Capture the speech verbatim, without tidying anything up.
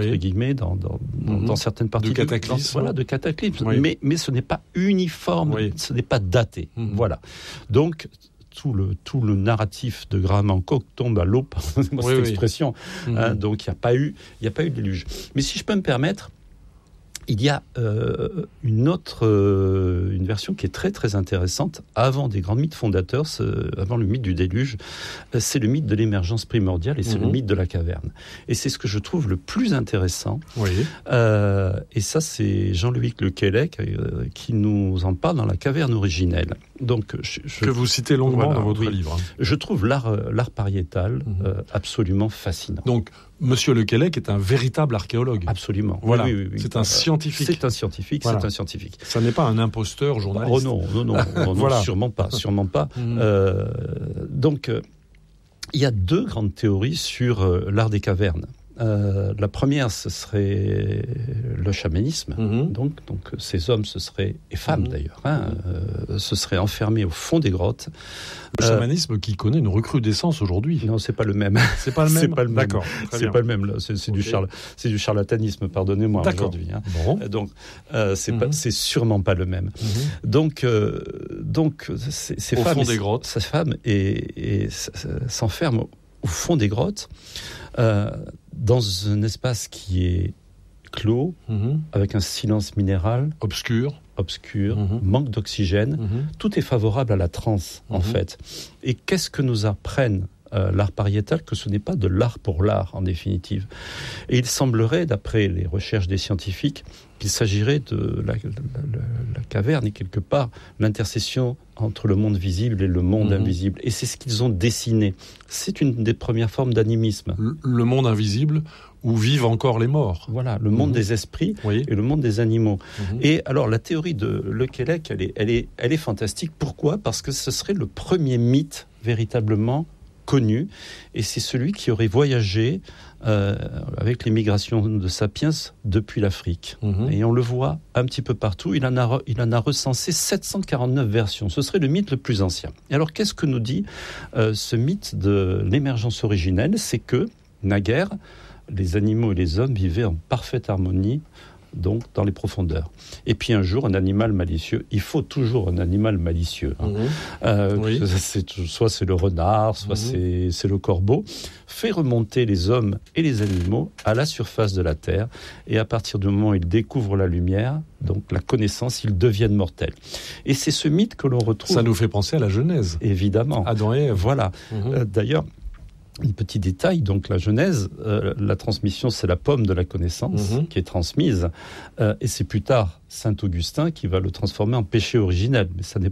oui. guillemets, dans, dans, mmh. dans certaines parties de cataclysme. Dans, voilà, de cataclysme. Oui. Mais, mais ce n'est pas uniforme, oui. ce n'est pas daté. Mmh. Voilà. Donc, tout le, tout le narratif de Graham Hancock tombe à l'eau, pardonnez-moi oui, cette oui. expression. Mmh. Hein, donc, il n'y a pas eu, il n'y a pas eu de déluge. Mais si je peux me permettre, il y a euh, une autre euh, une version qui est très très intéressante avant des grands mythes fondateurs, avant le mythe du déluge, euh, c'est le mythe de l'émergence primordiale et c'est mmh. le mythe de la caverne. Et c'est ce que je trouve le plus intéressant. Oui. Euh, et ça, c'est Jean-Louis Lequellec euh, qui nous en parle dans La caverne originelle. Donc, je, je, que vous citez longuement voilà, dans votre oui, livre. Je trouve l'art, l'art pariétal mmh. euh, absolument fascinant. Donc, Monsieur Lequellec est un véritable archéologue. Absolument. Voilà. Oui, oui, oui. C'est un scientifique. C'est un scientifique. Voilà. C'est un scientifique. Ça n'est pas un imposteur journaliste. Oh non, non, non, non, voilà. non sûrement pas, sûrement pas. Mmh. Euh, donc, euh, il y a deux grandes théories sur euh, l'art des cavernes. Euh, la première, ce serait le chamanisme. Mmh. Donc, donc, ces hommes, ce seraient, et femmes mmh. d'ailleurs, hein, euh, se seraient enfermés au fond des grottes. Le chamanisme euh, qui connaît une recrudescence aujourd'hui. Non, c'est pas le même. C'est pas le même. C'est pas le même. D'accord. C'est pas le même. Là. C'est, c'est okay. du charla- c'est du charlatanisme. Pardonnez-moi D'accord. aujourd'hui. Hein. Bon. Donc, euh, c'est mmh. pas, c'est sûrement pas le même. Mmh. Donc, euh, donc, ces, ces au femmes, fond des grottes. Ces femmes et, et s'enferment au fond des grottes, euh, dans un espace qui est clos, mmh. avec un silence minéral. Obscur. obscur, mmh. manque d'oxygène. Mmh. Tout est favorable à la transe, mmh. en fait. Et qu'est-ce que nous apprennent euh, l'art pariétal? Que ce n'est pas de l'art pour l'art, en définitive. Et il semblerait, d'après les recherches des scientifiques, qu'il s'agirait de la, la, la, la caverne et quelque part l'intercession entre le monde visible et le monde mmh. invisible. Et c'est ce qu'ils ont dessiné. C'est une des premières formes d'animisme. Le, le monde invisible où vivent encore les morts. Voilà, le monde mmh. des esprits oui. et le monde des animaux. Mmh. Et alors, la théorie de Lequellec, elle est, elle est, elle est fantastique. Pourquoi ? Parce que ce serait le premier mythe véritablement connu, et c'est celui qui aurait voyagé euh, avec les migrations de Sapiens depuis l'Afrique. Mmh. Et on le voit un petit peu partout. Il en a, il en a recensé sept cent quarante-neuf versions. Ce serait le mythe le plus ancien. Et alors, qu'est-ce que nous dit euh, ce mythe de l'émergence originelle ? C'est que, naguère, les animaux et les hommes vivaient en parfaite harmonie, donc dans les profondeurs. Et puis un jour, un animal malicieux, il faut toujours un animal malicieux. Hein. Mmh. Euh, oui. c'est, soit c'est le renard, soit mmh. c'est, c'est le corbeau, fait remonter les hommes et les animaux à la surface de la Terre. Et à partir du moment où ils découvrent la lumière, donc la connaissance, ils deviennent mortels. Et c'est ce mythe que l'on retrouve... Ça nous fait penser à la Genèse. Évidemment. Adam et Ève. Voilà. Mmh. Euh, d'ailleurs... Un petit détail, donc la Genèse, euh, la transmission, c'est la pomme de la connaissance mmh. qui est transmise, euh, et c'est plus tard Saint Augustin qui va le transformer en péché originel. Mais ça n'est